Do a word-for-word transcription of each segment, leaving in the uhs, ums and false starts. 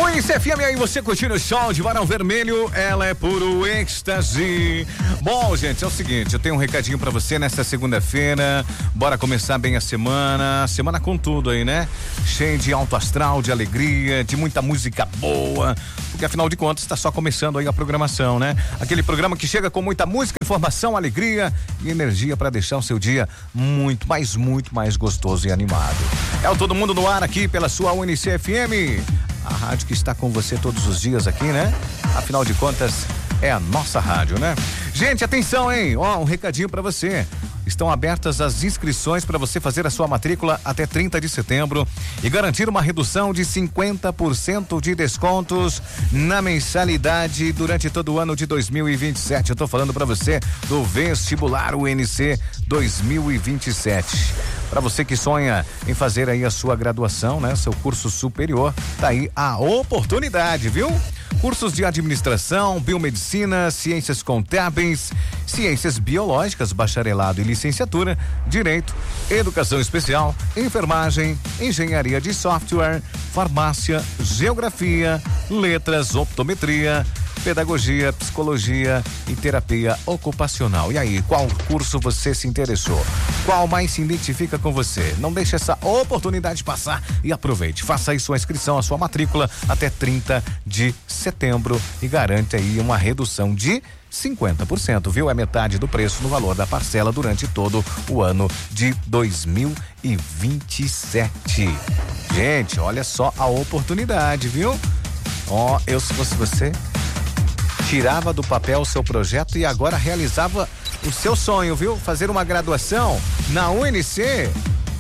O N C F M aí, você curtindo o show de Barão Vermelho, ela é puro êxtase. Bom, gente, é o seguinte, eu tenho um recadinho pra você nesta segunda-feira. Bora começar bem a semana, semana com tudo aí, né? Cheio de alto astral, de alegria, de muita música boa, porque afinal de contas está só começando aí a programação, né? Aquele programa que chega com muita música, informação, alegria e energia pra deixar o seu dia muito, mas muito mais gostoso e animado. É o Todo Mundo no Ar aqui pela sua U N C F M. A rádio que está com você todos os dias aqui, né? Afinal de contas, é a nossa rádio, né? Gente, atenção, hein? Ó, um recadinho pra você. Estão abertas as inscrições para você fazer a sua matrícula até trinta de setembro e garantir uma redução de cinquenta por cento de descontos na mensalidade durante todo o ano de dois mil e vinte e sete. Eu tô falando para você do vestibular U N C dois mil e vinte e sete. Para você que sonha em fazer aí a sua graduação, né? Seu curso superior, tá aí a oportunidade, viu? Cursos de administração, biomedicina, ciências contábeis, ciências biológicas, bacharelado e licenciatura, direito, educação especial, enfermagem, engenharia de software, farmácia, geografia, letras, optometria, pedagogia, psicologia e terapia ocupacional. E aí, qual curso você se interessou? Qual mais se identifica com você? Não deixe essa oportunidade passar e aproveite. Faça aí sua inscrição, a sua matrícula até trinta de setembro e garante aí uma redução de cinquenta por cento, viu? É metade do preço no valor da parcela durante todo o ano de dois mil e vinte e sete. Gente, olha só a oportunidade, viu? Ó, oh, eu se fosse você, tirava do papel o seu projeto e agora realizava o seu sonho, viu? Fazer uma graduação na U N C.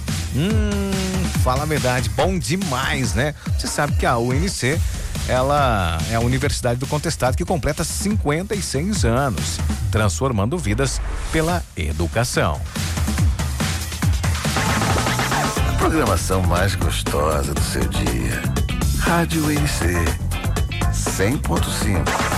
Hum, fala a verdade, bom demais, né? Você sabe que a U N C, ela é a Universidade do Contestado que completa cinquenta e seis anos, transformando vidas pela educação. A programação mais gostosa do seu dia. Rádio U N C cem ponto cinco.